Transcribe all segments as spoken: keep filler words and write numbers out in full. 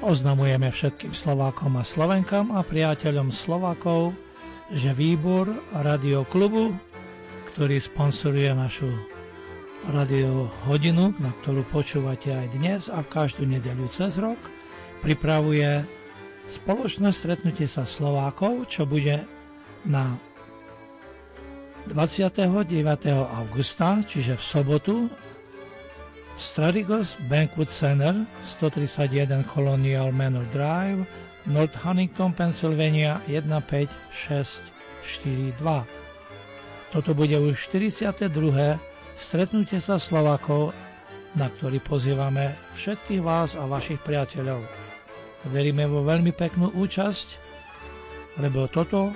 Oznamujeme všetkým Slovákom a Slovenkám a priateľom Slovákov, že výbor radioklubu, ktorý sponsoruje našu radiohodinu, na ktorú počúvate aj dnes a v každú nedeľu cez rok, pripravuje spoločné stretnutie sa Slovákov, čo bude na dvadsiateho deviateho augusta, čiže v sobotu, v Stradigos Banquet Center, stotridsaťjeden Colonial Manor Drive, North Huntington, Pennsylvania jeden päť šesť štyri dva. Toto bude už štyridsiate druhé stretnutie sa Slovákov, na ktorý pozývame všetkých vás a vašich priateľov. Veríme vo veľmi peknú účasť, lebo toto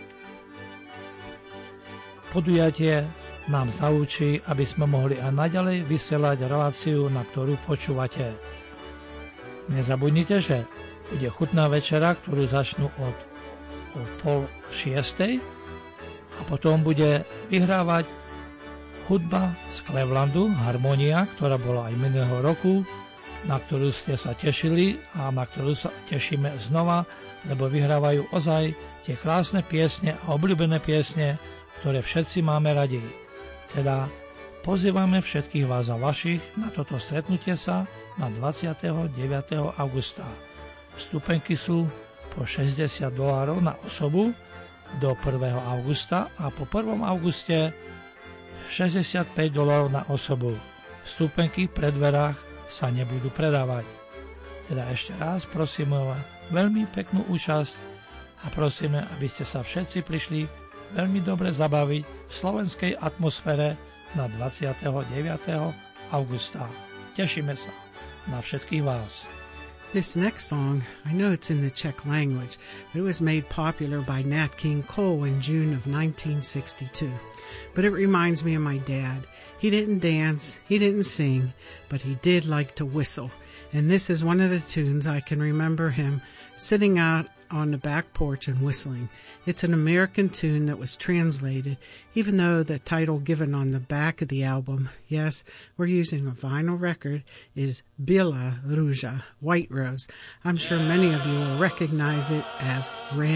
podujatie nám zaučí, aby sme mohli aj naďalej vysielať reláciu, na ktorú počúvate. Nezabudnite, že bude chutná večera, ktorú začnú od, od pol šiestej a potom bude vyhrávať hudba z Clevelandu, Harmonia, ktorá bola aj minulého roku, na ktorú ste sa tešili a na ktorú sa tešíme znova, lebo vyhrávajú ozaj tie krásne piesne a obľúbené piesne, ktoré všetci máme radi. Teda pozývame všetkých vás a vašich na toto stretnutie sa na dvadsiateho deviateho augusta. Vstupenky sú po šesťdesiat dolárov na osobu do prvého augusta a po prvom auguste šesťdesiatpäť dolárov na osobu. Vstupenky v predverách sa nebudú predávať. Teda ešte raz prosíme o veľmi peknú účasť a prosíme, aby ste sa všetci prišli veľmi dobre zabaviť v slovenskej atmosfére na dvadsiateho deviateho augusta. Tešíme sa na všetkých vás. This next song, I know it's in the Czech language, but it was made popular by Nat King Cole in June of nineteen sixty-two. But it reminds me of my dad. He didn't dance, he didn't sing, but he did like to whistle. And this is one of the tunes I can remember him sitting out on the back porch and whistling. It's an American tune that was translated, even though the title given on the back of the album, yes, we're using a vinyl record, is Biela Ruža, White Rose. I'm sure many of you will recognize it as Ran